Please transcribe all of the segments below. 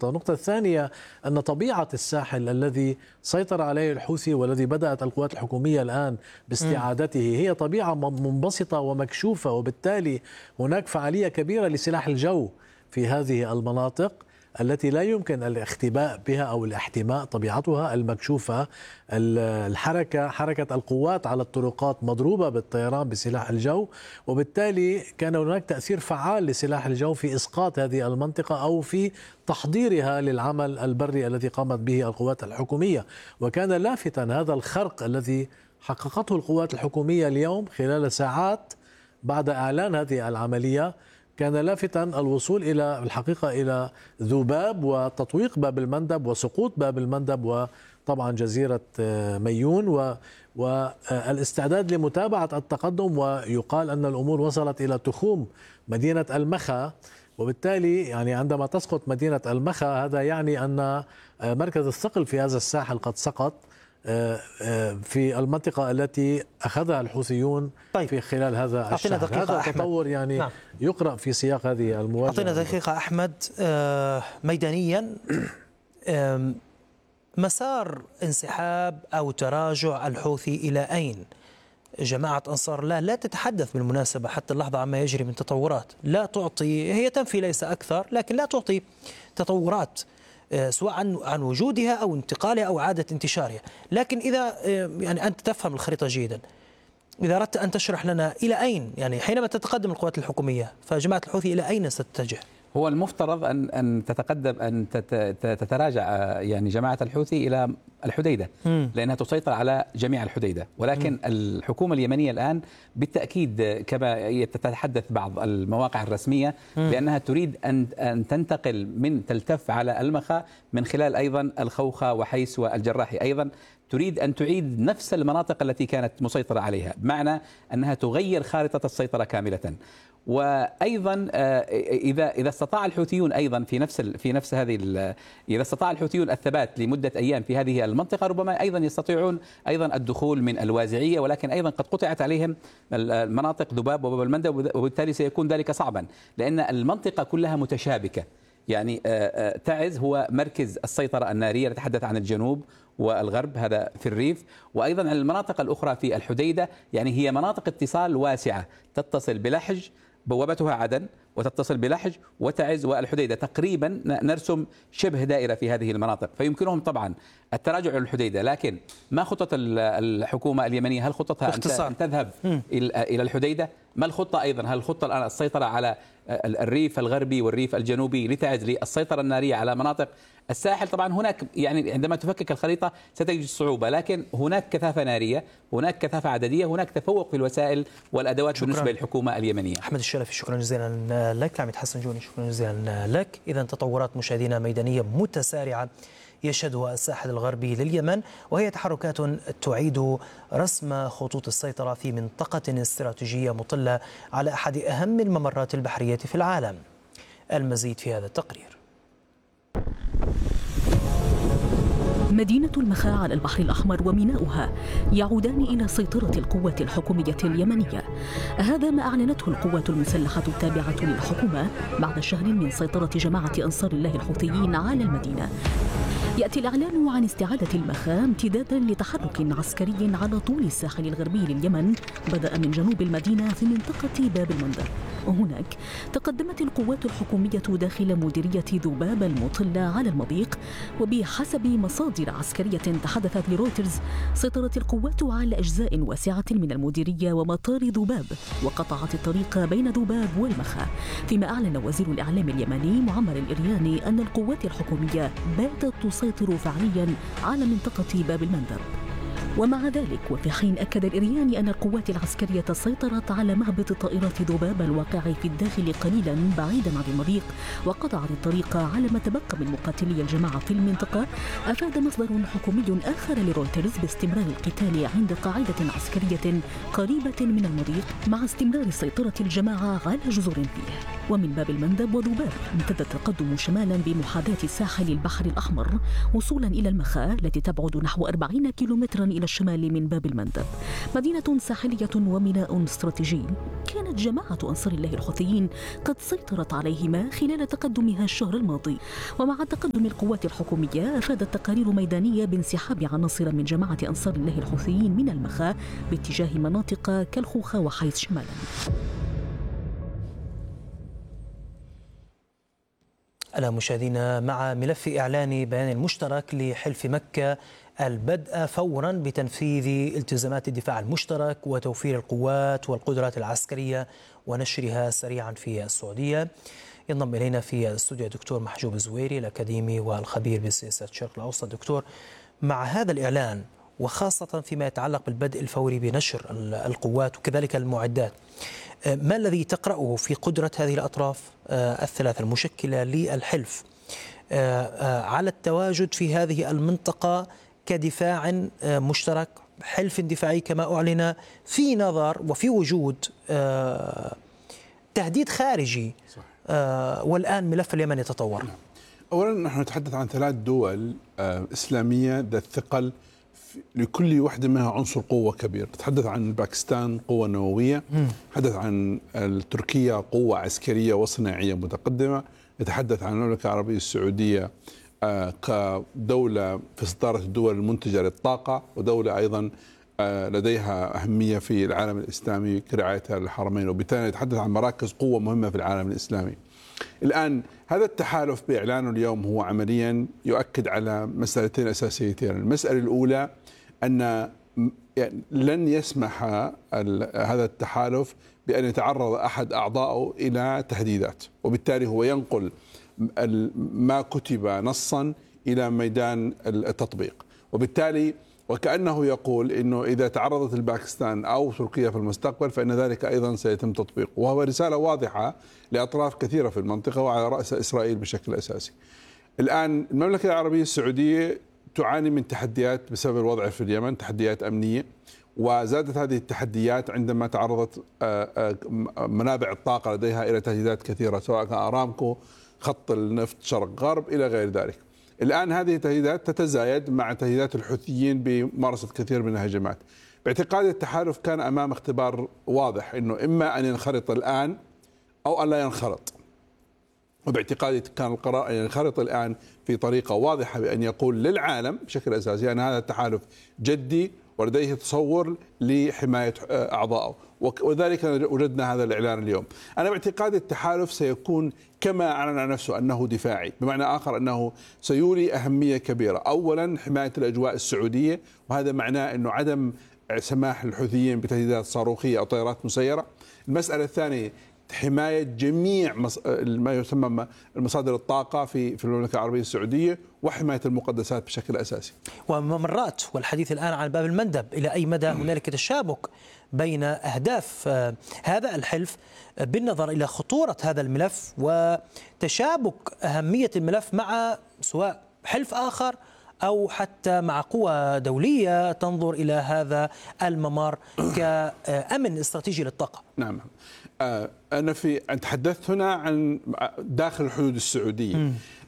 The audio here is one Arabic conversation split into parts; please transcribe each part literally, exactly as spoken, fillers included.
نقطة. النقطة الثانية أن طبيعة الساحل الذي سيطر عليه الحوثي والذي بدأت القوات الحكومية الآن باستعادته هي طبيعة منبسطة ومكشوفة، وبالتالي هناك فعالية كبيرة لسلاح الجو في هذه المناطق التي لا يمكن الاختباء بها أو الاحتماء، طبيعتها المكشوفة. الحركة حركة القوات على الطرقات مضروبة بالطيران بسلاح الجو، وبالتالي كان هناك تأثير فعال لسلاح الجو في إسقاط هذه المنطقة أو في تحضيرها للعمل البري الذي قامت به القوات الحكومية. وكان لافتا هذا الخرق الذي حققته القوات الحكومية اليوم خلال ساعات بعد إعلان هذه العملية، كان لافتا الوصول إلى الحقيقة إلى ذباب وتطويق باب المندب وسقوط باب المندب وطبعا جزيرة ميون والاستعداد لمتابعة التقدم. ويقال أن الأمور وصلت إلى تخوم مدينة المخا، وبالتالي يعني عندما تسقط مدينة المخا هذا يعني أن مركز الثقل في هذا الساحل قد سقط في المنطقة التي أخذها الحوثيون. طيب. في خلال هذا الشهر. هذا تطور يعني نعم. يقرأ في سياق هذه المواجهة. أعطينا دقيقة أحمد. ميدانيا مسار انسحاب أو تراجع الحوثي إلى أين؟ جماعة أنصار الله لا تتحدث بالمناسبة حتى اللحظة عما يجري من تطورات، لا تعطي، هي تنفي ليس أكثر، لكن لا تعطي تطورات سواء عن عن وجودها أو انتقالها أو عادة انتشارها. لكن إذا يعني أنت تفهم الخريطة جيدا، إذا أردت أن تشرح لنا إلى أين يعني حينما تتقدم القوات الحكومية فجماعة الحوثي إلى أين ستتجه؟ هو المفترض أن أن تتقدم أن تتراجع يعني جماعة الحوثي إلى الحديدة م. لأنها تسيطر على جميع الحديدة، ولكن م. الحكومة اليمنية الآن بالتأكيد كما تتحدث بعض المواقع الرسمية م. بأنها تريد أن أن تنتقل من تلتف على المخا من خلال أيضا الخوخة وحيس والجراحي، أيضا تريد أن تعيد نفس المناطق التي كانت مسيطرة عليها، بمعنى أنها تغير خارطة السيطرة كاملة. وايضا اذا اذا استطاع الحوثيون ايضا في نفس في نفس هذه اذا استطاع الحوثيون الثبات لمده ايام في هذه المنطقه، ربما ايضا يستطيعون ايضا الدخول من الوازعيه، ولكن ايضا قد قطعت عليهم المناطق ذباب وباب المندب، وبالتالي سيكون ذلك صعبا لان المنطقه كلها متشابكه. يعني تعز هو مركز السيطره الناريه، نتحدث عن الجنوب والغرب هذا في الريف، وايضا عن المناطق الاخرى في الحديده، يعني هي مناطق اتصال واسعه تتصل بلحج بوابتها عدن وتتصل بلحج وتعز والحديدة، تقريبا نرسم شبه دائرة في هذه المناطق، فيمكنهم طبعا التراجع إلى الحديدة. لكن ما خطة الحكومة اليمنية؟ هل خطتها اختصار. أن تذهب م. إلى الحديدة؟ ما الخطة أيضا؟ هل الخطة الآن السيطرة على الريف الغربي والريف الجنوبي لتعز للسيطرة النارية على مناطق الساحل؟ طبعا هناك يعني عندما تفكك الخريطة ستجد صعوبة، لكن هناك كثافة نارية، هناك كثافة عددية، هناك تفوق في الوسائل والأدوات شكرا. بالنسبة للحكومة اليمنية. أحمد الشلفي شكرا جزيلا لك. عميد حسن جوني شكرا جزيلا لك. إذا تطورات مشاهدينا ميدانية متسارعة يشهدها الساحل الغربي لليمن، وهي تحركات تعيد رسم خطوط السيطرة في منطقة استراتيجية مطلة على أحد أهم الممرات البحرية في العالم. المزيد في هذا التقرير. مدينة المخا على البحر الأحمر وميناؤها يعودان إلى سيطرة القوات الحكومية اليمنية. هذا ما أعلنته القوات المسلحة التابعة للحكومة بعد شهر من سيطرة جماعة أنصار الله الحوثيين على المدينة. يأتي الإعلان عن استعادة المخا امتدادا لتحرك عسكري على طول الساحل الغربي لليمن، بدأ من جنوب المدينة في منطقة باب المندب. وهناك تقدمت القوات الحكومية داخل مديرية ذباب المطلة على المضيق، وبحسب مصادر عسكرية تحدثت لرويترز سيطرت القوات على أجزاء واسعة من المديرية ومطار ذباب، وقطعت الطريق بين ذباب والمخا. فيما أعلن وزير الإعلام اليمني معمر الإرياني أن القوات الحكومية باتت تسيطر فعليا على منطقة باب المندب. ومع ذلك وفي حين أكد الإرياني أن القوات العسكرية سيطرت على مهبط طائرة ذباب الواقع في الداخل قليلا بعيدا عن المضيق وقطعت الطريق على ما تبقى من مقاتلي الجماعة في المنطقة، أفاد مصدر حكومي آخر لرويترز باستمرار القتال عند قاعدة عسكرية قريبة من المضيق مع استمرار سيطرة الجماعة على جزر فيه. ومن باب المندب وذباب امتد التقدم شمالا بمحاذاة ساحل البحر الأحمر وصولا إلى المخا التي تبعد نحو أربعين كيلومترا إلى إلى الشمال من باب المندب، مدينة ساحلية وميناء استراتيجي كانت جماعة أنصار الله الحوثيين قد سيطرت عليهما خلال تقدمها الشهر الماضي. ومع تقدم القوات الحكومية أفادت تقارير ميدانية بانسحاب عناصر من جماعة أنصار الله الحوثيين من المخا باتجاه مناطق كالخوخة وحيث شمالا. ألا مشاهدينا، مع ملف إعلان بيان المشترك لحلف مكة البدء فورا بتنفيذ التزامات الدفاع المشترك وتوفير القوات والقدرات العسكرية ونشرها سريعا في السعودية، ينضم إلينا في الاستوديو الدكتور محجوب الزويري الأكاديمي والخبير بسياسة الشرق الأوسط. دكتور، مع هذا الإعلان وخاصة فيما يتعلق بالبدء الفوري بنشر القوات وكذلك المعدات، ما الذي تقرأه في قدرة هذه الأطراف الثلاثة المشكلة للحلف على التواجد في هذه المنطقة كدفاع مشترك، حلف دفاعي كما أعلن، في نظر وفي وجود تهديد خارجي والآن ملف اليمن يتطور؟ أولا نحن نتحدث عن ثلاث دول إسلامية ذات ثقل، لكل واحدة منها عنصر قوة كبير. نتحدث عن باكستان قوة نووية، نتحدث عن تركيا قوة عسكرية وصناعية متقدمة، نتحدث عن المملكة العربية السعودية كدولة في صدارة الدول المنتجة للطاقة، ودولة أيضا لديها أهمية في العالم الإسلامي كرعايتها للحرمين، وبالتالي نتحدث عن مراكز قوة مهمة في العالم الإسلامي. الآن هذا التحالف بإعلانه اليوم هو عمليا يؤكد على مسألتين أساسيتين. المسألة الأولى أن لن يسمح هذا التحالف بأن يتعرض أحد أعضائه إلى تهديدات، وبالتالي هو ينقل ما كتب نصا إلى ميدان التطبيق، وبالتالي وكأنه يقول إنه إذا تعرضت الباكستان أو تركيا في المستقبل فإن ذلك أيضا سيتم تطبيقه، وهو رسالة واضحة لأطراف كثيرة في المنطقة وعلى رأس إسرائيل بشكل أساسي. الآن المملكة العربية السعودية تعاني من تحديات بسبب الوضع في اليمن، تحديات أمنية، وزادت هذه التحديات عندما تعرضت منابع الطاقة لديها إلى تهديدات كثيرة، سواء كان أرامكو، خط النفط شرق غرب إلى غير ذلك. الآن هذه التهديدات تتزايد مع تهديدات الحوثيين بممارسة كثير من الهجمات. باعتقاد التحالف كان أمام اختبار واضح، أنه إما أن ينخرط الآن أو أن لا ينخرط، وباعتقادي كان القرار أن ينخرط الآن في طريقة واضحة بأن يقول للعالم بشكل أساسي أن هذا التحالف جدي ولديه تصور لحماية أعضائه، وذلك وجدنا هذا الإعلان اليوم. أنا باعتقاد التحالف سيكون كما أعلن عن نفسه أنه دفاعي، بمعنى آخر أنه سيولي أهمية كبيرة. أولا حماية الأجواء السعودية، وهذا معناه أنه عدم سماح للحوثيين بتهديدات صاروخية أو طائرات مسيرة. المسألة الثانية حماية جميع ما يسمى المصادر الطاقة في في المملكة العربية السعودية، وحماية المقدسات بشكل أساسي. وممرات، والحديث الآن عن باب المندب، إلى أي مدى هنالك تشابك بين أهداف هذا الحلف بالنظر إلى خطورة هذا الملف وتشابك أهمية الملف مع سواء حلف آخر أو حتى مع قوى دولية تنظر إلى هذا الممر كأمن استراتيجي للطاقة؟ نعم، أنا في تحدثت هنا عن داخل الحدود السعودية.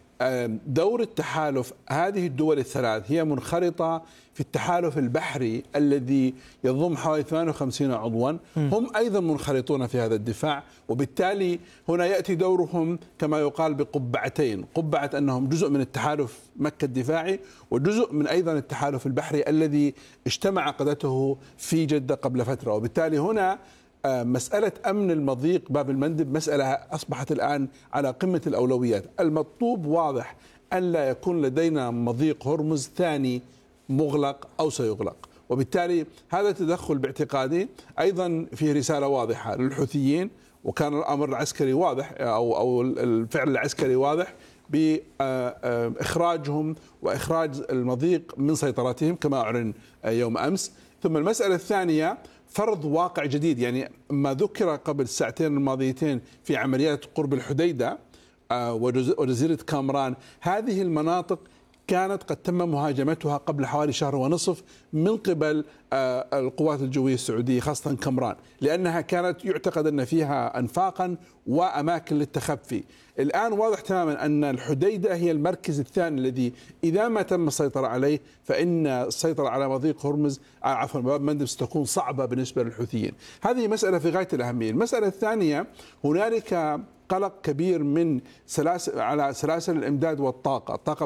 دور التحالف، هذه الدول الثلاث هي منخرطة في التحالف البحري الذي يضم حوالي ثمانية وخمسين عضوا، هم أيضا منخرطون في هذا الدفاع، وبالتالي هنا يأتي دورهم كما يقال بقبعتين، قبعة أنهم جزء من التحالف مكة الدفاعي، وجزء من أيضا التحالف البحري الذي اجتمع عقدته في جدة قبل فترة. وبالتالي هنا مسألة أمن المضيق باب المندب مسألة أصبحت الآن على قمة الأولويات. المطلوب واضح أن لا يكون لدينا مضيق هرمز ثاني مغلق أو سيغلق، وبالتالي هذا التدخل باعتقادي أيضا فيه رسالة واضحة للحوثيين، وكان الأمر العسكري واضح أو أو الفعل العسكري واضح بإخراجهم وإخراج المضيق من سيطرتهم كما أعلن يوم أمس. ثم المسألة الثانية فرض واقع جديد، يعني ما ذكر قبل الساعتين الماضيتين في عمليات قرب الحديدة وجزيرة كامران، هذه المناطق كانت قد تم مهاجمتها قبل حوالي شهر ونصف من قبل القوات الجوية السعودية خاصة كمران، لأنها كانت يعتقد أن فيها أنفاقا وأماكن للتخفي. الآن واضح تماما أن الحديدة هي المركز الثاني الذي إذا ما تم السيطرة عليه فإن السيطرة على مضيق هرمز عفوا باب مندب ستكون صعبة بالنسبة للحوثيين. هذه مسألة في غاية الأهمية. المسألة الثانية، هنالك قلق كبير من سلاسل على سلاسل الإمداد والطاقة. الطاقة